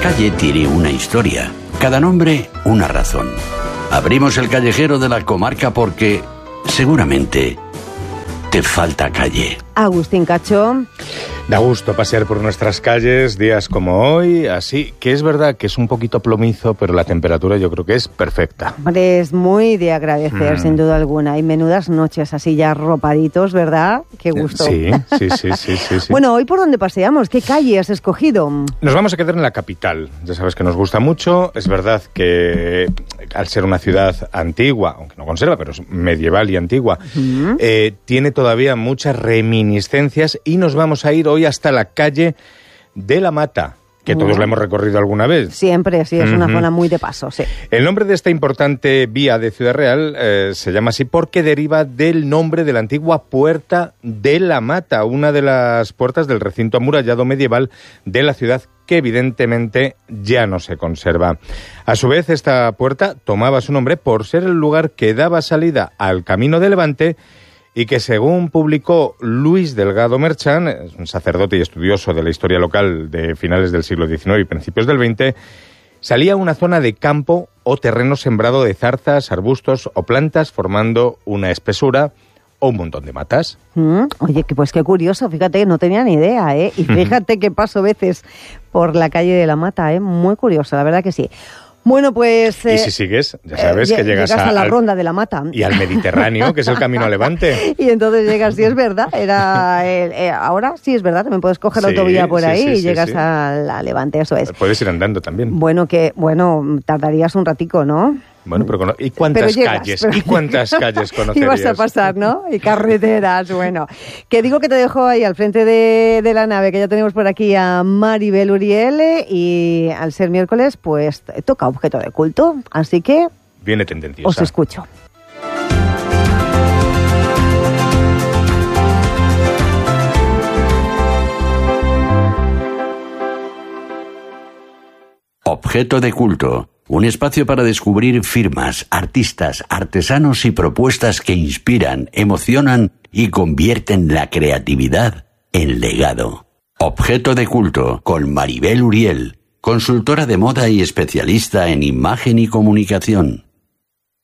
calle tiene una historia, cada nombre una razón. Abrimos el callejero de la comarca porque seguramente te falta calle. Agustín Cacho. Da gusto pasear por nuestras calles días como hoy, así que es verdad que es un poquito plomizo, pero la temperatura yo creo que es perfecta. Hombre, es muy de agradecer, sin duda alguna. Hay menudas noches así ya arropaditos, ¿verdad? Qué gusto. Sí. Bueno, ¿hoy por dónde paseamos? ¿Qué calle has escogido? Nos vamos a quedar en la capital. Ya sabes que nos gusta mucho. Es verdad que al ser una ciudad antigua, aunque no conserva, pero es medieval y antigua, tiene todavía muchas reminiscencias y nos vamos a ir hoy hasta la calle de la Mata, que todos la hemos recorrido alguna vez. Siempre, sí, es una zona muy de paso, sí. El nombre de esta importante vía de Ciudad Real se llama así porque deriva del nombre de la antigua Puerta de la Mata, una de las puertas del recinto amurallado medieval de la ciudad que evidentemente ya no se conserva. A su vez, esta puerta tomaba su nombre por ser el lugar que daba salida al Camino de Levante y que, según publicó Luis Delgado Merchán, un sacerdote y estudioso de la historia local de finales del siglo XIX y principios del XX, salía una zona de campo o terreno sembrado de zarzas, arbustos o plantas, formando una espesura o un montón de matas. Oye, pues qué curioso, fíjate, no tenía ni idea, ¿eh? Y fíjate que paso veces por la calle de la Mata, ¿eh? Muy curioso, la verdad que sí. Bueno, pues... y si sigues, ya sabes que llegas a la Ronda de la Mata. Y al Mediterráneo, que es el camino a Levante. Y entonces llegas, sí es verdad, ahora sí es verdad, también puedes coger la autovía por ahí y llegas a Levante, eso es. Puedes ir andando también. Bueno, tardarías un ratico, ¿no? Bueno, pero ¿y cuántas calles conocerías? Y vas a pasar, ¿no? Y carreteras, bueno. Que digo que te dejo ahí al frente de la nave, que ya tenemos por aquí a Maribel Uriel, y al ser miércoles, pues toca objeto de culto. Así que... Viene tendenciosa. Os escucho. Objeto de culto. Un espacio para descubrir firmas, artistas, artesanos y propuestas que inspiran, emocionan y convierten la creatividad en legado. Objeto de culto con Maribel Uriel, consultora de moda y especialista en imagen y comunicación.